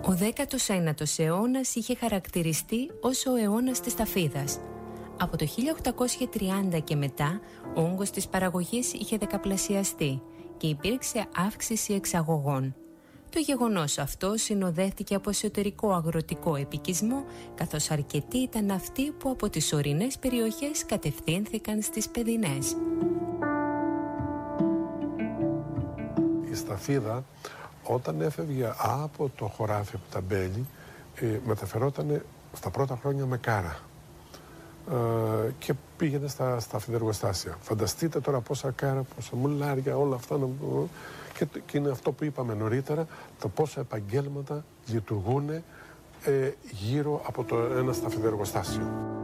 Ο 19ος αιώνας είχε χαρακτηριστεί ως ο αιώνας της ταφίδας. Από το 1830 και μετά, ο όγκος της παραγωγής είχε δεκαπλασιαστεί και υπήρξε αύξηση εξαγωγών. Το γεγονός αυτό συνοδεύτηκε από εσωτερικό αγροτικό επικισμό, καθώς αρκετοί ήταν αυτοί που από τις ορεινές περιοχές κατευθύνθηκαν στις παιδινές. Η σταφίδα, όταν έφευγε από το χωράφι, από τα μπέλη, μεταφερόταν στα πρώτα χρόνια με κάρα και πήγαινε στα φιδεργοστάσια. Φανταστείτε τώρα πόσα κάρα, πόσα μουλάρια, όλα αυτά. Και είναι αυτό που είπαμε νωρίτερα, τα πόσα επαγγέλματα λειτουργούν γύρω από ένα σταφιδεργοστάσιο.